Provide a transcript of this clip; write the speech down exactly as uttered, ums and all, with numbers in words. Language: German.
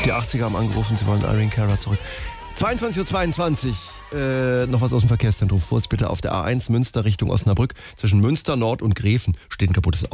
Die achtziger haben angerufen, sie wollen Irene Cara zurück. zweiundzwanzig Uhr zweiundzwanzig. Äh, noch was aus dem Verkehrszentrum. Vorsicht bitte auf der A eins Münster Richtung Osnabrück. Zwischen Münster Nord und Gräfen steht ein kaputtes Auto.